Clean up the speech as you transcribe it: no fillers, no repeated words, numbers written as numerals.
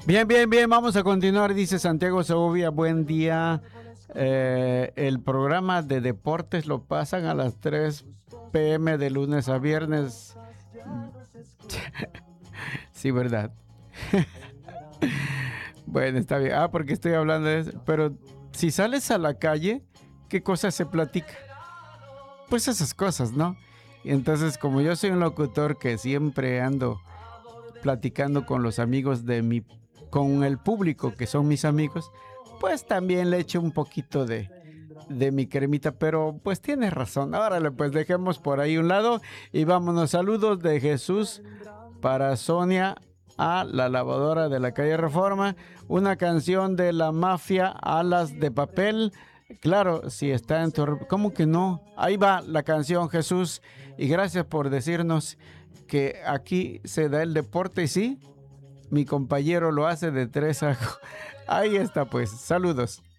Bien, bien, bien, vamos a continuar, dice Santiago Segovia, buen día. El programa de deportes lo pasan a las 3 p.m. de lunes a viernes. Sí, ¿verdad? Bueno, está bien. Ah, porque estoy hablando de eso. Pero si sales a la calle, ¿qué cosas se platica? Pues esas cosas, ¿no? Y entonces, como yo soy un locutor que siempre ando platicando con los amigos con el público que son mis amigos, pues también le echo un poquito de mi cremita, pero pues tienes razón. Órale, pues dejemos por ahí un lado y vámonos. Saludos de Jesús para Sonia a la lavadora de la calle Reforma, una canción de la mafia Alas de Papel. Claro, si está en tu... ¿Cómo que no? Ahí va la canción, Jesús. Y gracias por decirnos que aquí se da el deporte y sí, mi compañero lo hace de tres a... Ahí está pues, saludos.